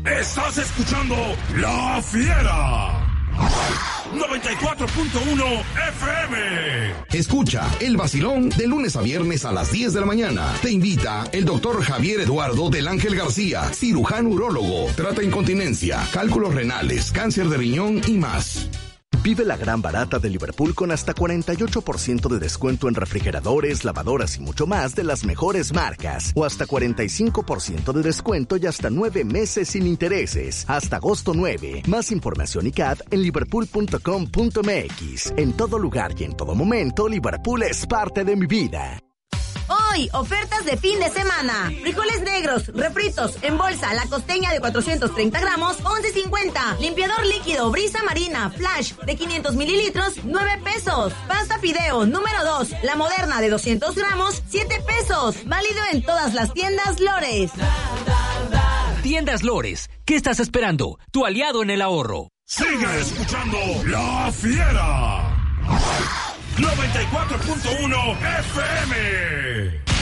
Estás escuchando La Fiera. 94.1 FM. Escucha El Vacilón de lunes a viernes a las 10 de la mañana. Te invita el doctor Javier Eduardo del Ángel García, cirujano urólogo, trata incontinencia, cálculos renales, cáncer de riñón y más. Vive la gran barata de Liverpool con hasta 48% de descuento en refrigeradores, lavadoras y mucho más de las mejores marcas. O hasta 45% de descuento y hasta 9 meses sin intereses. Hasta agosto 9. Más información y CAT en liverpool.com.mx. En todo lugar y en todo momento, Liverpool es parte de mi vida. Hoy, ofertas de fin de semana. Frijoles negros, refritos, en bolsa, la costeña de 430 gramos, 11.50. Limpiador líquido, brisa marina, flash, de 500 mililitros, 9 pesos. Pasta fideo, número 2, la moderna de 200 gramos, 7 pesos. Válido en todas las tiendas Lores. Tiendas Lores, ¿qué estás esperando? Tu aliado en el ahorro. Sigue escuchando La Fiera. 94.1 FM.